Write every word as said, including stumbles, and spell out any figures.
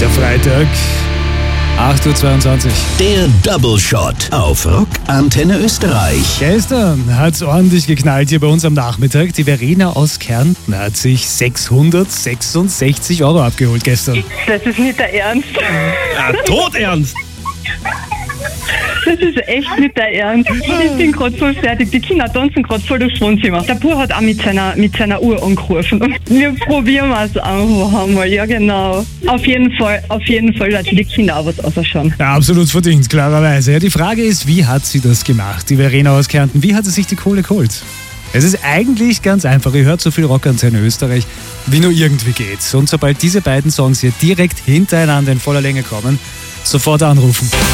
Der Freitag, acht Uhr zweiundzwanzig. Der Double Shot auf Rock Antenne Österreich. Gestern hat es ordentlich geknallt hier bei uns am Nachmittag. Die Verena aus Kärnten hat sich sechshundertsechsundsechzig Euro abgeholt gestern. Das ist nicht der Ernst. Ja, todernst! Das ist echt nicht der Ernst. Ich bin gerade voll fertig. Die Kinder tanzen gerade voll durchs Wohnzimmer. Der Bub hat auch mit seiner, mit seiner Uhr angerufen. Und wir probieren es einfach einmal. Ja, genau. Auf jeden Fall, auf jeden Fall, dass die Kinder auch was ausschauen. Ja, absolut verdient, klarerweise. Ja, die Frage ist, wie hat sie das gemacht, die Verena aus Kärnten? Wie hat sie sich die Kohle geholt? Es ist eigentlich ganz einfach. Ihr hört so viel Rockantenne Österreich, wie nur irgendwie geht. Und sobald diese beiden Songs hier direkt hintereinander in voller Länge kommen, sofort anrufen.